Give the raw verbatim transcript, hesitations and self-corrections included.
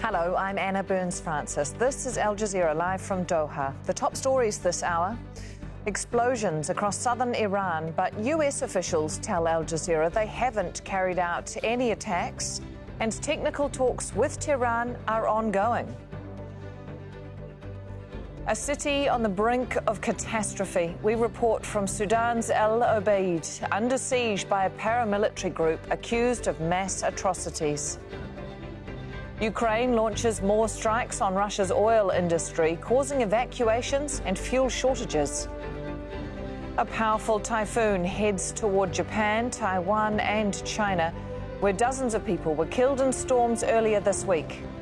Hello, I'm Anna Burns-Francis. This is Al Jazeera live from Doha. The top stories this hour: explosions across southern Iran, but U S officials tell Al Jazeera they haven't carried out any attacks, and technical talks with Tehran are ongoing. A city on the brink of catastrophe. We report from Sudan's El Obeid, under siege by a paramilitary group accused of mass atrocities. Ukraine launches more strikes on Russia's oil industry, causing evacuations and fuel shortages. A powerful typhoon heads toward Japan, Taiwan and China, where dozens of people were killed in storms earlier this week.